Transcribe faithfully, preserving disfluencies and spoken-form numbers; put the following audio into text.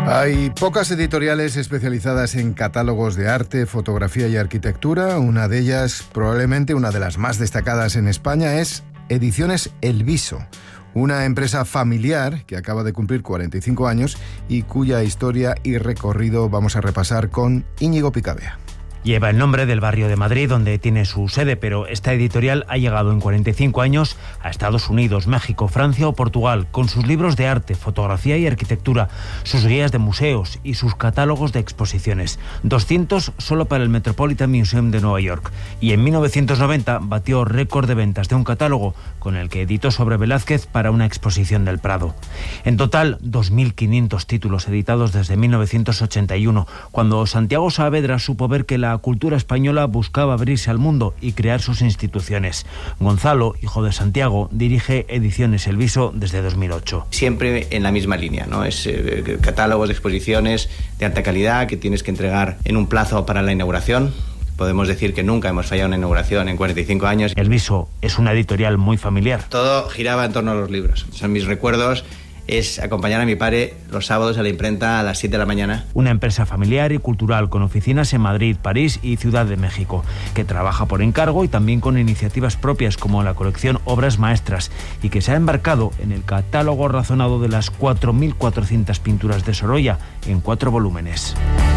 Hay pocas editoriales especializadas en catálogos de arte, fotografía y arquitectura. Una de ellas, probablemente una de las más destacadas en España, es Ediciones El Viso, una empresa familiar que acaba de cumplir cuarenta y cinco años y cuya historia y recorrido vamos a repasar con Íñigo Picabea. Lleva el nombre del barrio de Madrid donde tiene su sede, pero esta editorial ha llegado en cuarenta y cinco años a Estados Unidos, México, Francia o Portugal, con sus libros de arte, fotografía y arquitectura, sus guías de museos y sus catálogos de exposiciones. doscientos solo para el Metropolitan Museum de Nueva York. Y en mil novecientos noventa batió récord de ventas de un catálogo con el que editó sobre Velázquez para una exposición del Prado. En total, dos mil quinientos títulos editados desde mil novecientos ochenta y uno, cuando Santiago Saavedra supo ver que la La cultura española buscaba abrirse al mundo y crear sus instituciones. Gonzalo, hijo de Santiago, dirige Ediciones El Viso desde dos mil ocho. Siempre en la misma línea, ¿no? Es eh, catálogos de exposiciones de alta calidad que tienes que entregar en un plazo para la inauguración. Podemos decir que nunca hemos fallado una inauguración en cuarenta y cinco años. El Viso es una editorial muy familiar. Todo giraba en torno a los libros. Son mis recuerdos. Es acompañar a mi padre los sábados a la imprenta a las siete de la mañana. Una empresa familiar y cultural con oficinas en Madrid, París y Ciudad de México, que trabaja por encargo y también con iniciativas propias como la colección Obras Maestras y que se ha embarcado en el catálogo razonado de las cuatro mil cuatrocientas pinturas de Sorolla en cuatro volúmenes.